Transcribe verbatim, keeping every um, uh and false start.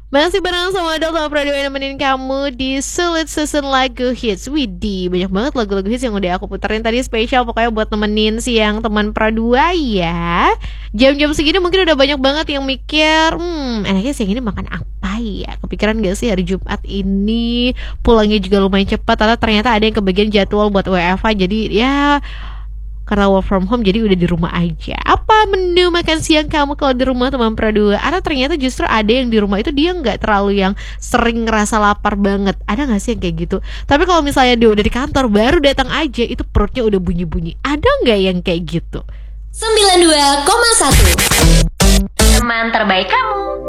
Masih bareng sama Delta Prado yang nemenin kamu di Sulit Susun Lagu Hits. Widih, banyak banget lagu-lagu hits yang udah aku puterin tadi, spesial pokoknya buat nemenin siang teman Pradua ya. Jam-jam segini mungkin udah banyak banget yang mikir, Hmm enaknya siang ini makan apa ya? Kepikiran gak sih hari Jumat ini pulangnya juga lumayan cepat, atau ternyata ada yang kebagian jadwal buat W F H. Jadi ya karena work from home jadi udah di rumah aja. Apa menu makan siang kamu kalau di rumah teman Pradua? Atau ternyata justru ada yang di rumah itu dia nggak terlalu yang sering ngerasa lapar banget. Ada nggak sih yang kayak gitu? Tapi kalau misalnya dia udah di kantor baru datang aja itu perutnya udah bunyi-bunyi. Ada nggak yang kayak gitu? sembilan puluh dua koma satu Teman terbaik kamu.